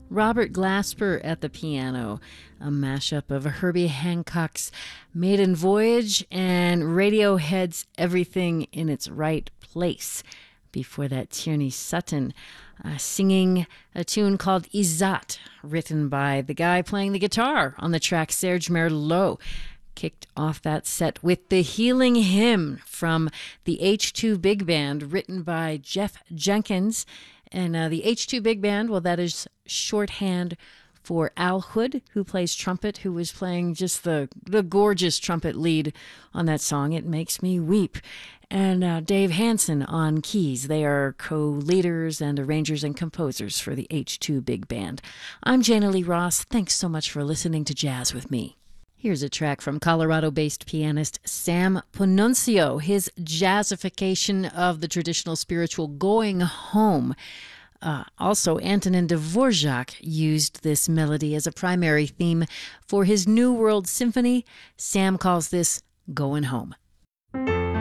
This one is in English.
Robert Glasper at the piano, a mashup of Herbie Hancock's Maiden Voyage and Radiohead's Everything in Its Right Place. Before that, Tierney Sutton singing a tune called Izat, written by the guy playing the guitar on the track, Serge Merlot. Kicked off that set with the Healing Hymn from the H2 Big Band, written by Jeff Jenkins. And the H2 Big Band, well, that is shorthand for Al Hood, who plays trumpet, who was playing just the gorgeous trumpet lead on that song, It Makes Me Weep. And Dave Hansen on keys. They are co-leaders and arrangers and composers for the H2 Big Band. I'm Jana Lee Ross. Thanks so much for listening to Jazz with me. Here's a track from Colorado-based pianist Sam Ponuncio, his jazzification of the traditional spiritual Going Home. Also, Antonin Dvorak used this melody as a primary theme for his New World Symphony. Sam calls this Going Home.